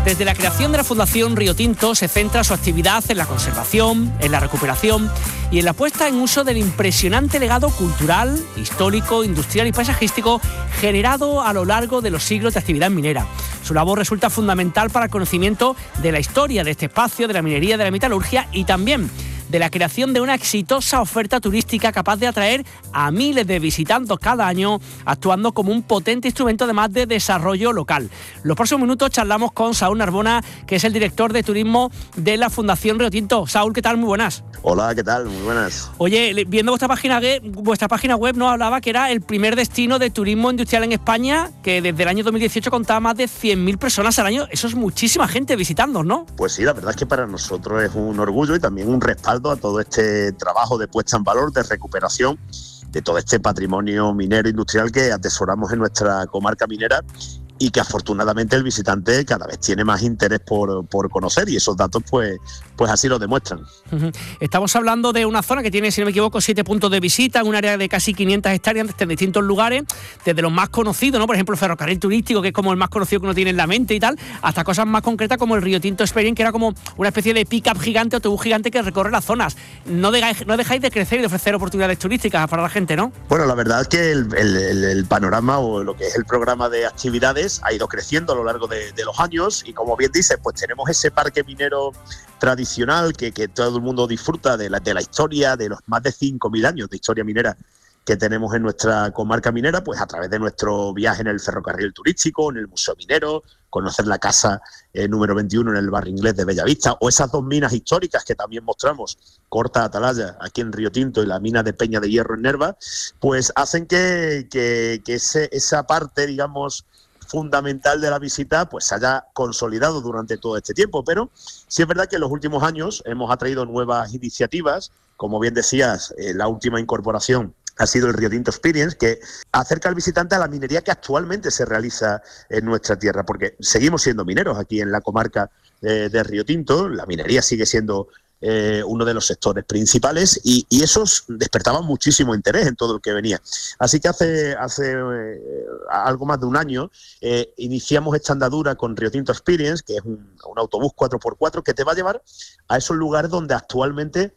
Desde la creación de la Fundación Río Tinto se centra su actividad en la conservación, en la recuperación y en la puesta en uso del impresionante legado cultural, histórico, industrial y paisajístico generado a lo largo de los siglos de actividad minera. Su labor resulta fundamental para el conocimiento de la historia de este espacio, de la minería, de la metalurgia y también de la creación de una exitosa oferta turística capaz de atraer a miles de visitantes cada año, actuando como un potente instrumento además de desarrollo local. Los próximos minutos charlamos con Saúl Narbona, que es el director de turismo de la Fundación Río Tinto. Saúl, ¿qué tal? Muy buenas. Hola, ¿qué tal? Muy buenas. Oye, viendo vuestra página web nos hablaba que era el primer destino de turismo industrial en España, que desde el año 2018 contaba más de 100.000 personas al año. Eso es muchísima gente visitando, ¿no? Pues sí, la verdad es que para nosotros es un orgullo y también un respaldo a todo este trabajo de puesta en valor, de recuperación de todo este patrimonio minero industrial que atesoramos en nuestra comarca minera y que afortunadamente el visitante cada vez tiene más interés por conocer, y esos datos pues así lo demuestran. Estamos hablando de una zona que tiene, si no me equivoco, 7 puntos de visita, un área de casi 500 hectáreas en distintos lugares, desde los más conocidos, ¿no? Por ejemplo, el ferrocarril turístico, que es como el más conocido que uno tiene en la mente y tal, hasta cosas más concretas como el Río Tinto Experience, que era como una especie de pick-up gigante, autobús gigante que recorre las zonas. No dejáis de crecer y de ofrecer oportunidades turísticas para la gente, ¿no? Bueno, la verdad es que el panorama o lo que es el programa de actividades ha ido creciendo a lo largo de los años, y como bien dices, pues tenemos ese parque minero tradicional que todo el mundo disfruta de la historia, de los más de 5.000 años de historia minera que tenemos en nuestra comarca minera, pues a través de nuestro viaje en el ferrocarril turístico, en el Museo Minero, conocer la casa número 21 en el barrio inglés de Bellavista, o esas dos minas históricas que también mostramos, Corta Atalaya aquí en Río Tinto y la mina de Peña de Hierro en Nerva, pues hacen que esa parte, digamos, fundamental de la visita pues se haya consolidado durante todo este tiempo. Pero sí es verdad que en los últimos años hemos atraído nuevas iniciativas, como bien decías, la última incorporación ha sido el Río Tinto Experience, que acerca al visitante a la minería que actualmente se realiza en nuestra tierra, porque seguimos siendo mineros aquí en la comarca de Río Tinto. La minería sigue siendo uno de los sectores principales, y esos despertaban muchísimo interés en todo el que venía. Así que hace algo más de un año iniciamos esta andadura con Río Tinto Experience, que es un autobús 4x4 que te va a llevar a esos lugares donde actualmente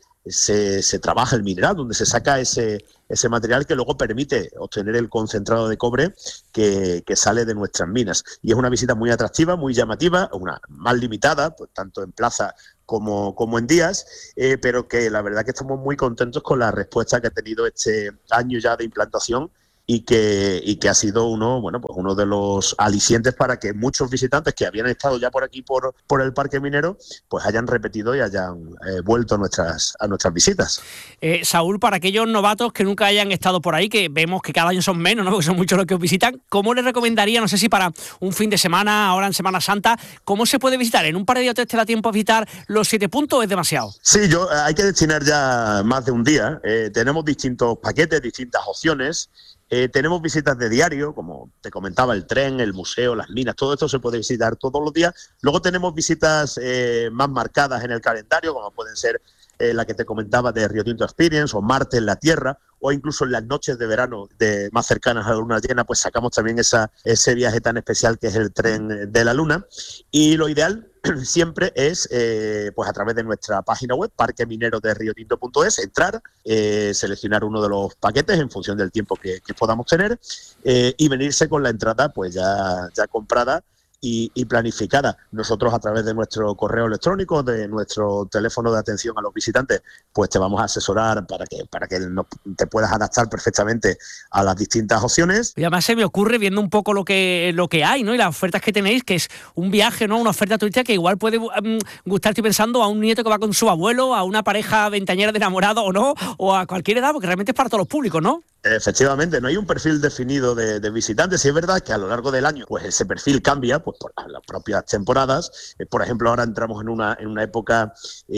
se trabaja el mineral, donde se saca ese material que luego permite obtener el concentrado de cobre que sale de nuestras minas. Y es una visita muy atractiva, muy llamativa, una más limitada, pues, tanto en plaza como en días, pero que la verdad que estamos muy contentos con la respuesta que ha tenido este año ya de implantación, y que ha sido uno de los alicientes para que muchos visitantes que habían estado ya por aquí por el parque minero pues hayan repetido y hayan vuelto a nuestras visitas. Saúl, para aquellos novatos que nunca hayan estado por ahí, que vemos que cada año son menos, ¿no? Porque son muchos los que os visitan, ¿cómo les recomendaría, no sé si para un fin de semana, ahora en Semana Santa, cómo se puede visitar? ¿En un par de días te da tiempo a visitar los 7 puntos o es demasiado? Sí, hay que destinar ya más de un día. Tenemos distintos paquetes, distintas opciones. Tenemos visitas de diario, como te comentaba, el tren, el museo, las minas, todo esto se puede visitar todos los días. Luego tenemos visitas más marcadas en el calendario, como pueden ser la que te comentaba de Río Tinto Experience, o Marte en la Tierra, o incluso en las noches de verano más cercanas a la luna llena, pues sacamos también ese viaje tan especial que es el tren de la luna. Y lo ideal siempre es, pues a través de nuestra página web, parquemineroderriotinto.es, entrar, seleccionar uno de los paquetes en función del tiempo que podamos tener, y venirse con la entrada pues ya comprada y planificada. Nosotros, a través de nuestro correo electrónico, de nuestro teléfono de atención a los visitantes, pues te vamos a asesorar para que te puedas adaptar perfectamente a las distintas opciones. Y además se me ocurre, viendo un poco lo que hay, ¿no? Y las ofertas que tenéis, que es un viaje, ¿no? Una oferta turística que igual puede gustar, estoy pensando, a un nieto que va con su abuelo, a una pareja veinteañera de enamorado o no, o a cualquier edad, porque realmente es para todos los públicos, ¿no? Efectivamente, no hay un perfil definido de visitantes. Sí es verdad que a lo largo del año pues ese perfil cambia pues por las propias temporadas. Por ejemplo, ahora entramos en una época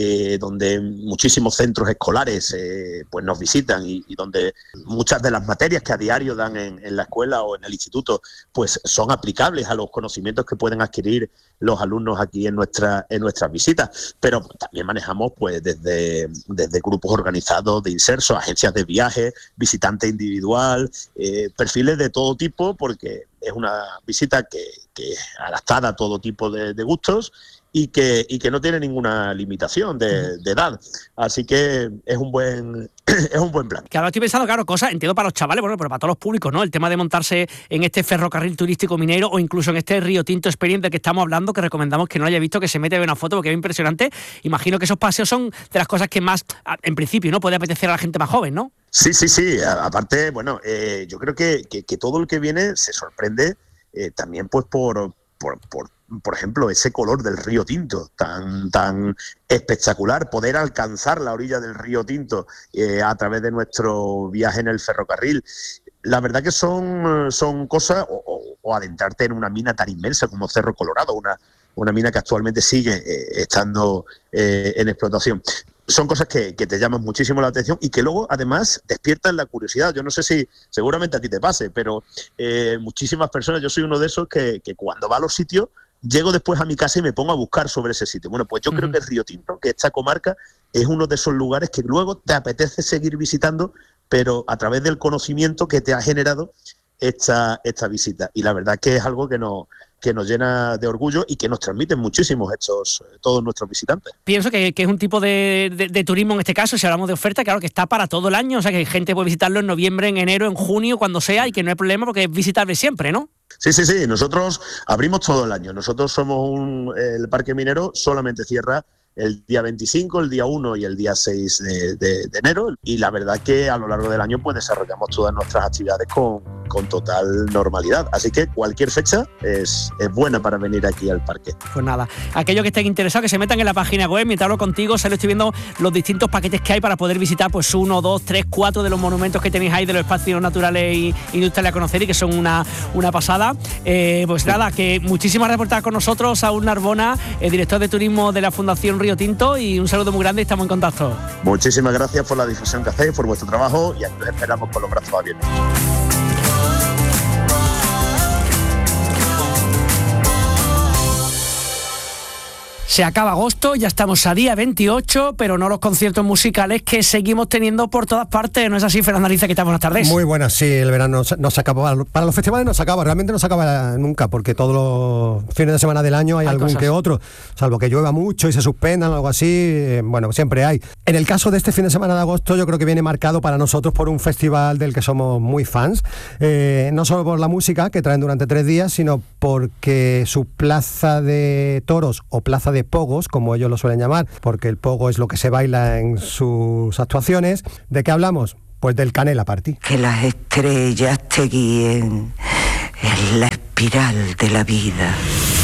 donde muchísimos centros escolares pues nos visitan, y donde muchas de las materias que a diario dan en la escuela o en el instituto pues son aplicables a los conocimientos que pueden adquirir los alumnos aquí en nuestras visitas. Pero también manejamos pues desde grupos organizados de insersos, agencias de viaje, visitantes individual, perfiles de todo tipo, porque es una visita que es adaptada a todo tipo de gustos y que no tiene ninguna limitación de edad. Así que es un buen plan. Que ahora estoy pensando, claro, cosas, entiendo para los chavales, bueno, pero para todos los públicos, ¿no? El tema de montarse en este ferrocarril turístico minero o incluso en este Río Tinto Experience del que estamos hablando, que recomendamos que no haya visto, que se mete a ver una foto porque es impresionante. Imagino que esos paseos son de las cosas que más, en principio, ¿no?, puede apetecer a la gente más joven, ¿no? Sí. Aparte, bueno, yo creo que todo el que viene se sorprende también pues por ejemplo, ese color del río Tinto tan espectacular, poder alcanzar la orilla del río Tinto a través de nuestro viaje en el ferrocarril. La verdad que son cosas, o adentrarte en una mina tan inmensa como Cerro Colorado, una mina que actualmente sigue estando en explotación. Son cosas que te llaman muchísimo la atención y que luego, además, despiertan la curiosidad. Yo no sé si seguramente a ti te pase, pero muchísimas personas, yo soy uno de esos que cuando va a los sitios, llego después a mi casa y me pongo a buscar sobre ese sitio. Bueno, pues yo creo que el Río Tinto, que esta comarca, es uno de esos lugares que luego te apetece seguir visitando, pero a través del conocimiento que te ha generado esta visita. Y la verdad que es algo que nos llena de orgullo y que nos transmiten muchísimo todos nuestros visitantes. Pienso que es un tipo de turismo, en este caso, si hablamos de oferta, claro, que está para todo el año, o sea, que gente puede visitarlo en noviembre, en enero, en junio, cuando sea, y que no hay problema porque es visitable siempre, ¿no? Sí, nosotros abrimos todo el año. Nosotros somos el Parque Minero solamente cierra el día 25, el día 1 y el día 6 de enero, y la verdad que a lo largo del año pues desarrollamos todas nuestras actividades con total normalidad, así que cualquier fecha es buena para venir aquí al parque. Pues nada, aquellos que estén interesados que se metan en la página web. Mientras hablo contigo, estoy viendo los distintos paquetes que hay para poder visitar pues 1, 2, 3, 4 de los monumentos que tenéis ahí de los espacios naturales y industriales a conocer y que son una pasada. Pues nada, que muchísimas gracias por estar con nosotros, Saúl Narbona, director de turismo de la Fundación Río Tinto, y un saludo muy grande y estamos en contacto. Muchísimas gracias por la difusión que hacéis, por vuestro trabajo, y aquí os esperamos con los brazos abiertos. Se acaba agosto, ya estamos a día 28, pero no los conciertos musicales que seguimos teniendo por todas partes. ¿No es así, Fernando Ariza? ¿Qué tal? Buenas tardes. Muy buenas, sí, el verano no se acaba. Para los festivales no se acaba, realmente no se acaba nunca, porque todos los fines de semana del año hay algún cosas que otro, salvo que llueva mucho y se suspendan o algo así, bueno, siempre hay. En el caso de este fin de semana de agosto, yo creo que viene marcado para nosotros por un festival del que somos muy fans, no solo por la música que traen durante 3 días, sino porque su plaza de toros o plaza de pogos, como ellos lo suelen llamar, porque el pogo es lo que se baila en sus actuaciones. ¿De qué hablamos? Pues del Canela Party. Que las estrellas te guíen en la espiral de la vida.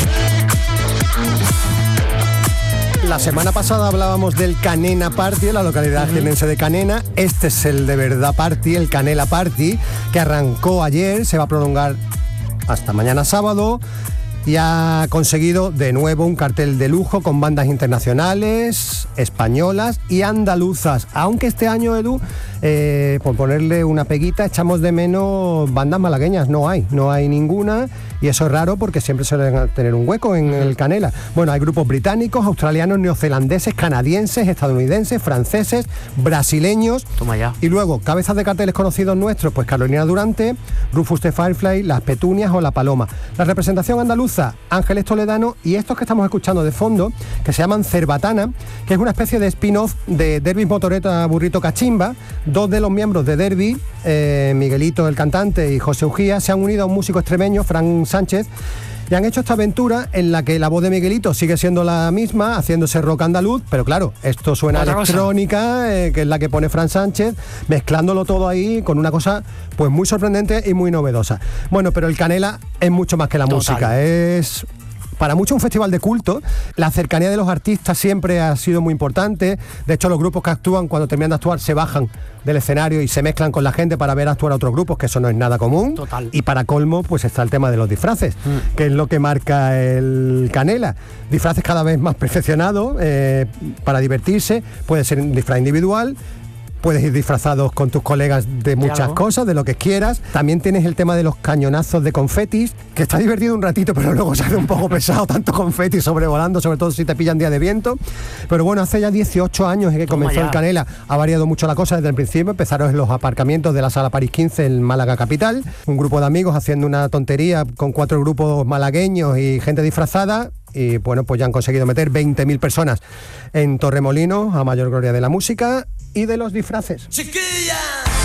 La semana pasada hablábamos del Canena Party, en la localidad jiennense de Canena. Este es el de verdad party, el Canela Party, que arrancó ayer, se va a prolongar hasta mañana sábado, y ha conseguido de nuevo un cartel de lujo con bandas internacionales, españolas y andaluzas. Aunque este año, Edu, por ponerle una peguita, echamos de menos bandas malagueñas. No hay ninguna, y eso es raro porque siempre suelen tener un hueco en el Canela. Bueno, hay grupos británicos, australianos, neozelandeses, canadienses, estadounidenses, franceses, brasileños. Toma ya. Y luego, cabezas de carteles conocidos nuestros, pues Carolina Durante, Rufus the Firefly, Las Petunias o La Paloma. La representación andaluza, Ángeles Toledano, y estos que estamos escuchando de fondo, que se llaman Cerbatana, que es una especie de spin-off de Derby Motoreta Burrito Cachimba. 2 de los miembros de Derby, Miguelito el cantante y José Ugía, se han unido a un músico extremeño, Fran Sánchez, y han hecho esta aventura en la que la voz de Miguelito sigue siendo la misma, haciéndose rock andaluz, pero claro, esto suena a electrónica, que es la que pone Fran Sánchez, mezclándolo todo ahí con una cosa pues muy sorprendente y muy novedosa. Bueno, pero el Canela es mucho más que la música, es para muchos un festival de culto. La cercanía de los artistas siempre ha sido muy importante. De hecho, los grupos que actúan, cuando terminan de actuar, se bajan del escenario y se mezclan con la gente para ver actuar a otros grupos, que eso no es nada común. Total. Y para colmo, pues está el tema de los disfraces, que es lo que marca el Canela. Disfraces cada vez más perfeccionados para divertirse. Puede ser un disfraz individual, puedes ir disfrazados con tus colegas de muchas cosas, de lo que quieras. También tienes el tema de los cañonazos de confetis, que está divertido un ratito, pero luego se hace un poco pesado, tanto confeti sobrevolando, sobre todo si te pillan día de viento. Pero bueno, hace ya 18 años que comenzó el Canela, ha variado mucho la cosa desde el principio. Empezaron en los aparcamientos de la Sala París 15 en Málaga capital, un grupo de amigos haciendo una tontería con 4 grupos malagueños y gente disfrazada. Y bueno, pues ya han conseguido meter 20.000 personas en Torremolinos, a mayor gloria de la música y de los disfraces. ¡Chiquilla!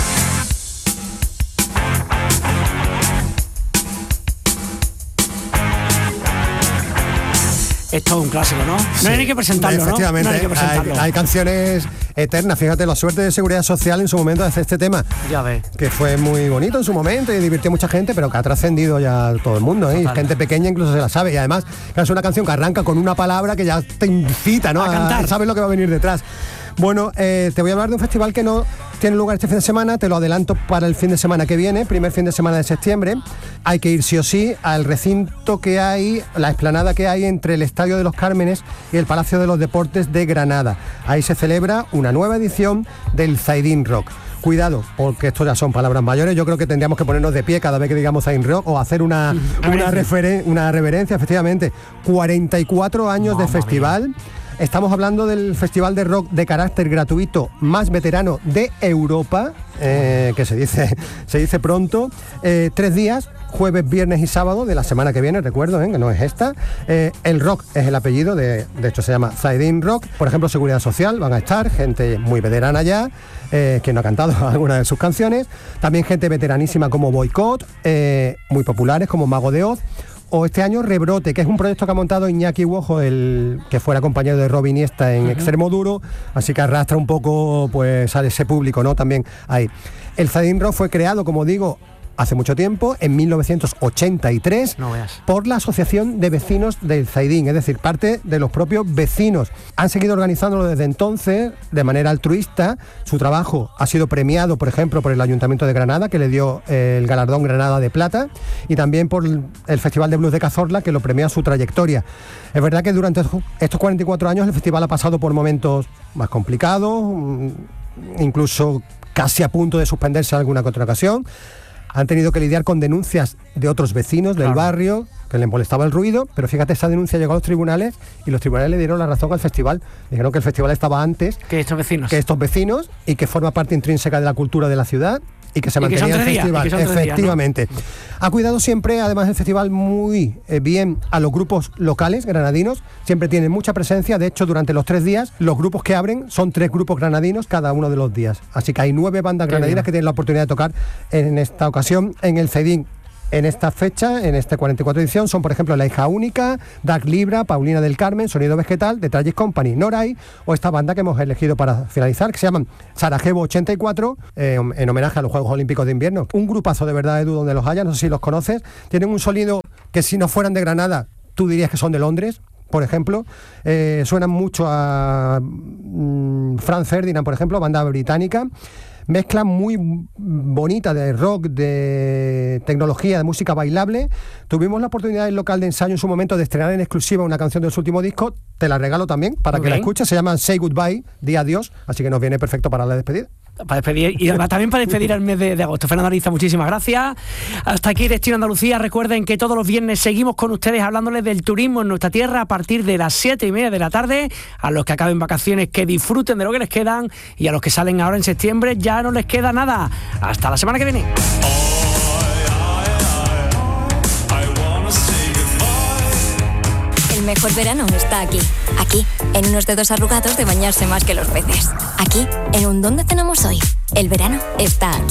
Esto es un clásico, ¿no? Sí. No hay ni que presentarlo, efectivamente, ¿no? Hay que presentarlo. Hay canciones eternas. Fíjate, la suerte de Seguridad Social en su momento de hacer este tema. Ya ves. Que fue muy bonito en su momento y divirtió a mucha gente, pero que ha trascendido ya todo el mundo, ¿eh? Y gente pequeña incluso se la sabe. Y además, es una canción que arranca con una palabra que ya te incita, ¿no? A cantar. Sabes lo que va a venir detrás. Bueno, te voy a hablar de un festival que no tiene lugar este fin de semana, te lo adelanto para el fin de semana que viene, primer fin de semana de septiembre. Hay que ir sí o sí al recinto que hay, la explanada que hay entre el Estadio de los Cármenes y el Palacio de los Deportes de Granada. Ahí se celebra una nueva edición del Zaidín Rock. Cuidado, porque esto ya son palabras mayores. Yo creo que tendríamos que ponernos de pie cada vez que digamos Zaidín Rock o hacer una reverencia, efectivamente. 44 años de festival. Estamos hablando del festival de rock de carácter gratuito más veterano de Europa, que se dice pronto. 3 días, jueves, viernes y sábado de la semana que viene, recuerdo, que no es esta. El rock es el apellido, de hecho se llama Zaidín Rock. Por ejemplo, Seguridad Social van a estar, gente muy veterana ya, que no ha cantado alguna de sus canciones. También gente veteranísima como Boicot, muy populares como Mago de Oz. O este año Rebrote, que es un proyecto que ha montado Iñaki Uojo, el que fuera compañero de Robin Iniesta en Extremo Duro, así que arrastra un poco pues a ese público, ¿no? También ahí. El Zaidín Rock fue creado, como digo, hace mucho tiempo, en 1983, por la Asociación de Vecinos del Zaidín, es decir, parte de los propios vecinos. Han seguido organizándolo desde entonces de manera altruista. Su trabajo ha sido premiado, por ejemplo, por el Ayuntamiento de Granada, que le dio el galardón Granada de Plata, y también por el Festival de Blues de Cazorla, que lo premia su trayectoria. Es verdad que durante estos 44 años el festival ha pasado por momentos más complicados, incluso casi a punto de suspenderse en alguna que otra ocasión. Han tenido que lidiar con denuncias de otros vecinos del barrio que les molestaba el ruido, pero fíjate, esa denuncia llegó a los tribunales y los tribunales le dieron la razón al festival. Dijeron que el festival estaba antes que estos vecinos y que forma parte intrínseca de la cultura de la ciudad y que se mantenía el festival. Efectivamente. ¿No? Ha cuidado siempre, además, el festival muy bien a los grupos locales granadinos. Siempre tienen mucha presencia. De hecho, durante los 3 días, los grupos que abren son 3 grupos granadinos cada uno de los días. Así que hay 9 bandas granadinas que tienen la oportunidad de tocar en esta ocasión en el Zaidín. En esta fecha, en esta 44 edición, son por ejemplo La Hija Única, Dark Libra, Paulina del Carmen, Sonido Vegetal, The Tragic Company, Noray, o esta banda que hemos elegido para finalizar, que se llaman Sarajevo 84, en homenaje a los Juegos Olímpicos de Invierno. Un grupazo de verdad, Edu, donde los haya, no sé si los conoces. Tienen un sonido que si no fueran de Granada, tú dirías que son de Londres. Por ejemplo, suenan mucho a Franz Ferdinand, por ejemplo, banda británica. Mezcla muy bonita de rock, de tecnología, de música bailable. Tuvimos la oportunidad en el local de ensayo en su momento de estrenar en exclusiva una canción de su último disco. Te la regalo también para que la escuches. Se llama Say Goodbye, Di Adiós, así que nos viene perfecto para la despedida. Para despedir, y también para despedir el mes de agosto. Fernando Ariza, muchísimas gracias. Hasta aquí Destino Andalucía. Recuerden que todos los viernes seguimos con ustedes hablándoles del turismo en nuestra tierra a partir de las 7:30 de la tarde. A los que acaben vacaciones, que disfruten de lo que les quedan, y a los que salen ahora en septiembre ya no les queda nada. Hasta la semana que viene. El mejor verano está aquí. Aquí, en unos dedos arrugados de bañarse más que los peces. Aquí, en un ¿dónde cenamos hoy? El verano está aquí.